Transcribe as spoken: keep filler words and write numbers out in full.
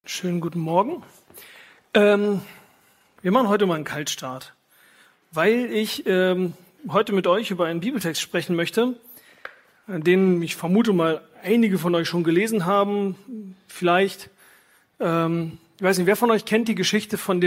Schönen guten Morgen. Ähm, wir machen heute mal einen Kaltstart, weil ich ähm, heute mit euch über einen Bibeltext sprechen möchte, den ich vermute mal einige von euch schon gelesen haben. Vielleicht, ähm, ich weiß nicht, wer von euch kennt die Geschichte von dem